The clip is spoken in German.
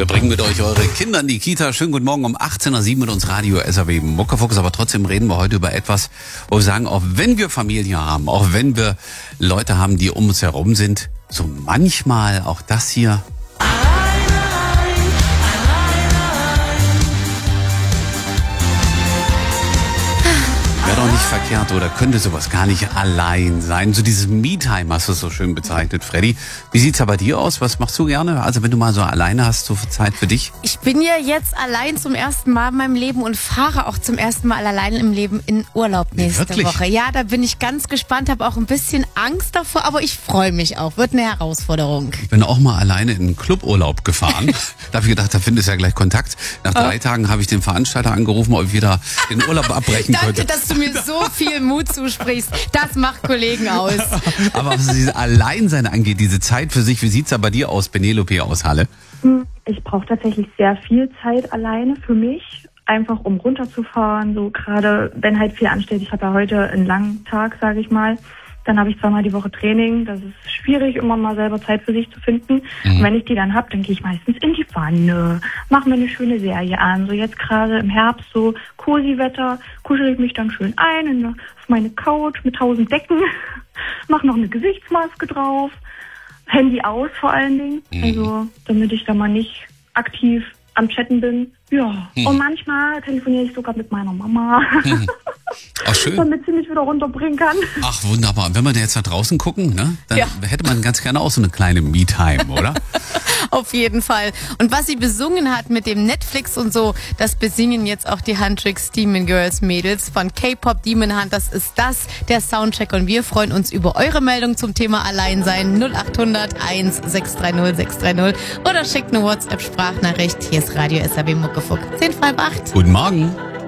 Wir bringen mit euch eure Kinder in die Kita. Schönen guten Morgen um 18.07 Uhr mit uns Radio SAW Muckefuchs. Aber trotzdem reden wir heute über etwas, wo wir sagen, auch wenn wir Familie haben, auch wenn wir Leute haben, die um uns herum sind, so manchmal auch das hier. Wäre doch nicht verkehrt oder könnte sowas gar nicht allein sein. So dieses Me-Time hast du es so schön bezeichnet, Freddy. Wie sieht's da bei dir aus? Was machst du gerne? Also wenn du mal so alleine hast, so viel Zeit für dich? Ich bin ja jetzt allein zum ersten Mal in meinem Leben und fahre auch zum ersten Mal allein im Leben in Urlaub nächste Woche. Ja, da bin ich ganz gespannt, habe auch ein bisschen Angst davor, aber ich freue mich auch. Wird eine Herausforderung. Ich bin auch mal alleine in einen Cluburlaub gefahren. Da habe ich gedacht, da findest du ja gleich Kontakt. Nach 3 Tagen habe ich den Veranstalter angerufen, ob ich wieder den Urlaub abbrechen könnte. Danke, dass du mir so viel Mut zusprichst. Das macht Kollegen aus. Aber was dieses Alleinsein angeht, diese Zeit für sich, wie sieht's da bei dir aus, Penelope aus Halle? Ich brauche tatsächlich sehr viel Zeit alleine für mich, einfach um runterzufahren, so gerade wenn halt viel ansteht. Ich habe ja heute einen langen Tag, sage ich mal. Dann habe ich zweimal die Woche Training. Das ist schwierig, immer mal selber Zeit für sich zu finden. Und wenn ich die dann habe, dann gehe ich meistens in die Wanne, mache mir eine schöne Serie an. So jetzt gerade im Herbst, so Cozy-Wetter, kuschel ich mich dann schön ein auf meine Couch mit 1000 Decken, mache noch eine Gesichtsmaske drauf, Handy aus vor allen Dingen, also damit ich da mal nicht aktiv am Chatten bin. Ja, und manchmal telefoniere ich sogar mit meiner Mama. Ach, schön. Damit sie mich wieder runterbringen kann. Ach, wunderbar. Und wenn wir jetzt nach draußen gucken, ne, dann hätte man ganz gerne auch so eine kleine Me-Time, oder? Auf jeden Fall. Und was sie besungen hat mit dem Netflix und so, das besingen jetzt auch die Huntrix Demon Girls Mädels von K-Pop Demon Hunt. Das ist der Soundcheck und wir freuen uns über eure Meldung zum Thema Alleinsein 0800 1630 630 oder schickt eine WhatsApp-Sprachnachricht. Hier ist Radio SAW Muckefuck 10 vor 8. Guten Morgen.